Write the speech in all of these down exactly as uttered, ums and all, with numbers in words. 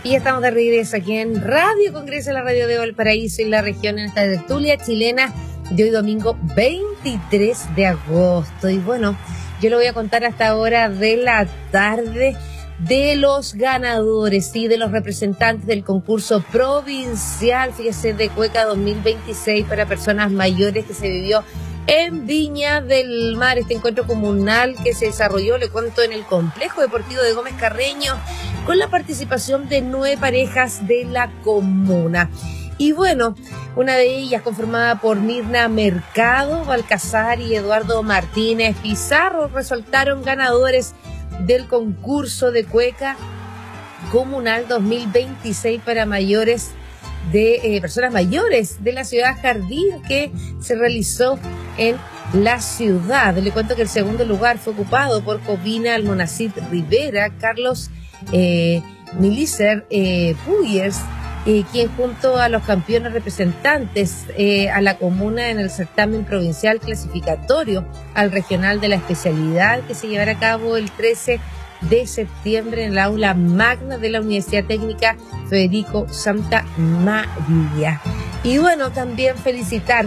Y ya estamos de regreso aquí en Radio Congreso, la radio de Valparaíso y la región, en esta tertulia chilena de hoy domingo veintitrés de agosto. Y bueno, yo le voy a contar hasta ahora de la tarde de los ganadores y de los representantes del concurso provincial, fíjese, de Cueca dos mil veintiséis para personas mayores, que se vivió en Viña del Mar. Este encuentro comunal que se desarrolló, le cuento, en el complejo deportivo de Gómez Carreño, con la participación de nueve parejas de la comuna. Y bueno, una de ellas, conformada por Mirna Mercado Balcazar y Eduardo Martínez Pizarro, resultaron ganadores del concurso de Cueca Comunal dos mil veintiséis para mayores de eh, personas mayores de la ciudad Jardín, que se realizó en la ciudad. Le cuento que el segundo lugar fue ocupado por Covina Almonacid Rivera, Carlos eh, Milicer eh, Puyers, eh, quien junto a los campeones representantes eh, a la comuna en el certamen provincial clasificatorio al regional de la especialidad, que se llevará a cabo el trece de septiembre en el aula magna de la Universidad Técnica Federico Santa María. Y bueno, también felicitar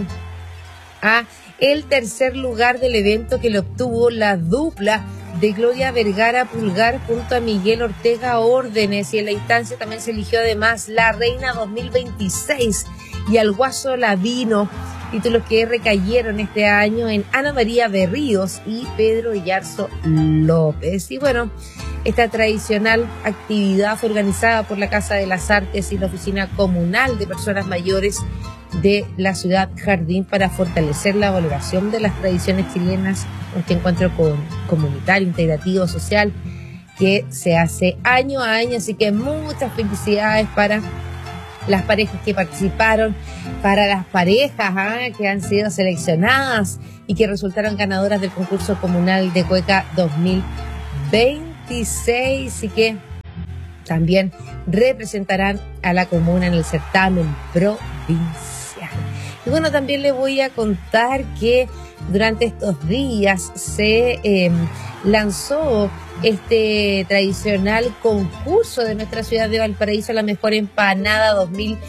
a el tercer lugar del evento, que le obtuvo la dupla de Gloria Vergara Pulgar junto a Miguel Ortega Órdenes, y en la instancia también se eligió además la Reina dos mil veintiséis y al Guaso Ladino, títulos que recayeron este año en Ana María Berríos y Pedro Yarzo López. Y bueno, esta tradicional actividad fue organizada por la Casa de las Artes y la Oficina Comunal de Personas Mayores de la ciudad Jardín, para fortalecer la valoración de las tradiciones chilenas, este encuentro con, comunitario, integrativo, social, que se hace año a año. Así que muchas felicidades para las parejas que participaron, para las parejas ¿eh? que han sido seleccionadas y que resultaron ganadoras del concurso comunal de Cueca dos mil veintiséis, y que también representarán a la comuna en el certamen provincial. Y bueno, también le voy a contar que durante estos días se eh, lanzó este tradicional concurso de nuestra ciudad de Valparaíso, la mejor empanada dos mil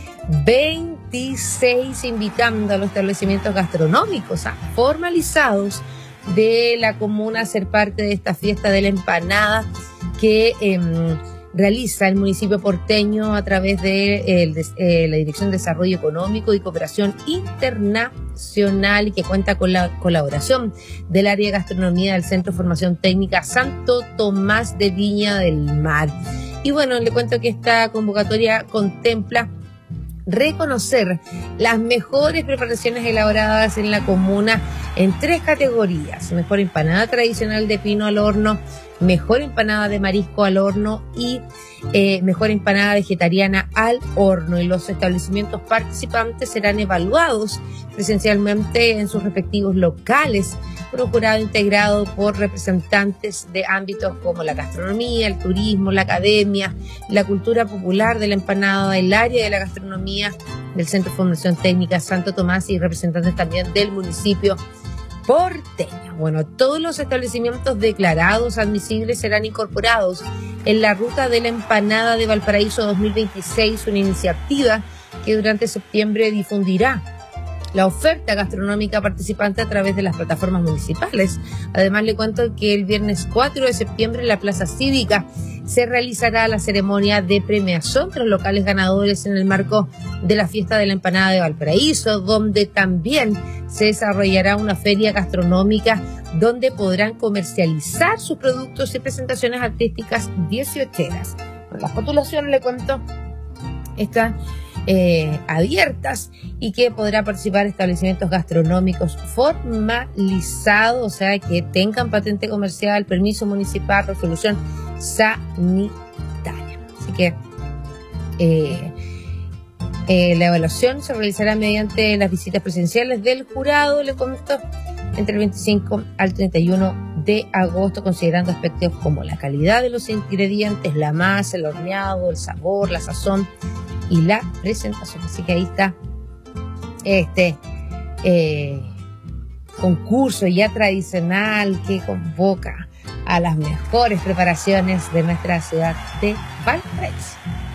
veintiséis, invitando a los establecimientos gastronómicos ¿ah? formalizados de la comuna a ser parte de esta fiesta de la empanada que eh, realiza el municipio porteño a través de, el, de eh, la Dirección de Desarrollo Económico y Cooperación Internacional, y que cuenta con la colaboración del área de gastronomía del Centro de Formación Técnica Santo Tomás de Viña del Mar. Y bueno, le cuento que esta convocatoria contempla reconocer las mejores preparaciones elaboradas en la comuna en tres categorías: mejor empanada tradicional de pino al horno, mejor empanada de marisco al horno y eh, mejor empanada vegetariana al horno. Y los establecimientos participantes serán evaluados presencialmente en sus respectivos locales por un jurado integrado por representantes de ámbitos como la gastronomía, el turismo, la academia, la cultura popular de la empanada, el área de la gastronomía del Centro de Formación Técnica Santo Tomás, y representantes también del municipio porteño. Bueno, todos los establecimientos declarados admisibles serán incorporados en la ruta de la empanada de Valparaíso dos mil veintiséis, una iniciativa que durante septiembre difundirá la oferta gastronómica participante a través de las plataformas municipales. Además, le cuento que el viernes cuatro de septiembre en la Plaza Cívica se realizará la ceremonia de premiación de los locales ganadores en el marco de la fiesta de la empanada de Valparaíso, donde también se desarrollará una feria gastronómica donde podrán comercializar sus productos y presentaciones artísticas dieciocheras. Las postulaciones, le cuento, están eh, abiertas, y que podrá participar establecimientos gastronómicos formalizados, o sea, que tengan patente comercial, permiso municipal, resolución sanitaria. Así que eh, eh, la evaluación se realizará mediante las visitas presenciales del jurado, le comento, entre el veinticinco al treinta y uno de agosto, considerando aspectos como la calidad de los ingredientes, la masa, el horneado, el sabor, la sazón y la presentación. Así que ahí está este eh, concurso ya tradicional que convoca a las mejores preparaciones de nuestra ciudad de Valparaíso.